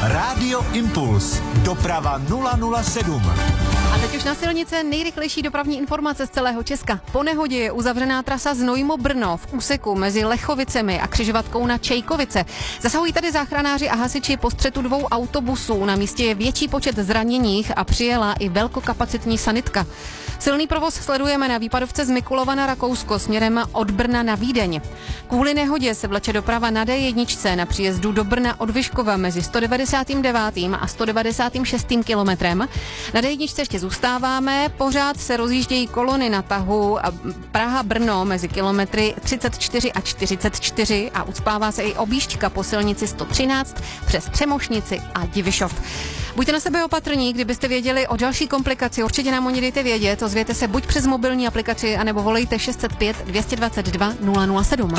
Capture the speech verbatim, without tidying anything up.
Rádio Impuls. Doprava nula nula sedm. A teď už na silnice nejrychlejší dopravní informace z celého Česka. Po nehodě je uzavřená trasa Znojmo-Brno v úseku mezi Lechovicemi a křižovatkou na Čejkovice. Zasahují tady záchranáři a hasiči po střetu dvou autobusů. Na místě je větší počet zraněných a přijela i velkokapacitní sanitka. Silný provoz sledujeme na výpadovce z Mikulova na Rakousko směrem od Brna na Vídeň. Kvůli nehodě se vleče doprava na D jedna na příjezdu do Brna od Vyškova mezi sto devadesát devět a sto devadesát šest kilometrem. Na D jedna ještě zůstáváme, pořád se rozjíždějí kolony na tahu Praha-Brno mezi kilometry třicet čtyři a čtyřicet čtyři a ucpává se i objížďka po silnici sto třináct přes Třemošnici a Divišov. Buďte na sebe opatrní, kdybyste věděli o další komplikaci, určitě nám o ní dejte vědět, ozvěte se buď přes mobilní aplikaci, anebo volejte šest set pět dvě dvacet dva nula nula sedm.